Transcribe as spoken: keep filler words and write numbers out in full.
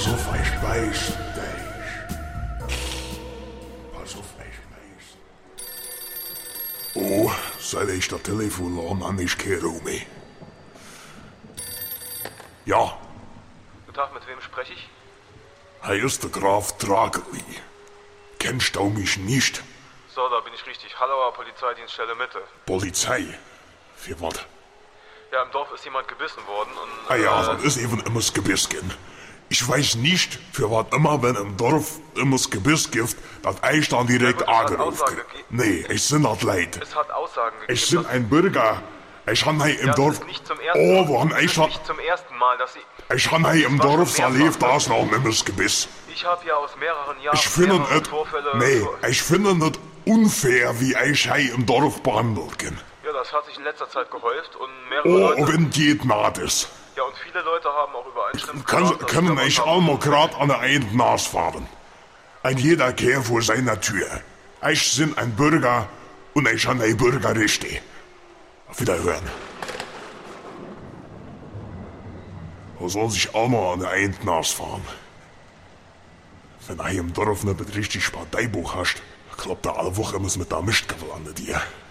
Pass auf, ich weiß dich. Pass auf, ich weiß. Oh, seit ich das Telefon an, an ich keine Ruhe mehr. Ja. Guten Tag, mit wem spreche ich? Er ist der Graf Drageli. Kennst du mich nicht? So, da bin ich richtig. Hallauer Polizeidienststelle Mitte. Polizei? Für was? Ja, im Dorf ist jemand gebissen worden und... Ah ja, äh, das ist eben immer das Gebiss gehen. Ich weiß nicht, für was immer, wenn im Dorf immer das Gebiss gibt, dass ich dann direkt Ja, gut, es hat angerufen Aussagen krieg. gegeben. Nee, ich bin das leid. Es hat Aussagen gegeben. Ich bin ein Bürger. Ich han hier im ja, Dorf... Das ist nicht zum ersten Oh, Mal. wo han Das ich ist schon... nicht zum ersten Mal, dass Sie... Ich han hier im war schon Dorf mehrfach. erlebt, da ist noch immer das Gebiss. Ich habe ja aus mehreren Jahren Ich finde mehrere es... Vorfälle... Nee, ich finde es unfair, wie ich hier im Dorf behandelt bin. Ja, das hat sich in letzter Zeit gehäuft und mehrere Oh, Leute... wenn geht naht ist. Ja, und viele Leute haben auch übereinstimmend Kann, gesagt, dass können da was ich haben. einmal grad an der einen Nase fahren. Ein jeder Kehr vor seiner Tür. Ich bin ein Bürger und ich han ein Bürgerrechte. Auf Wiederhören. Wo soll sich einmal an der einen Nase fahren? Wenn er im Dorf nicht richtig Parteibuch hast, klappt er alle Woche muss mit der Mistgabel an dir.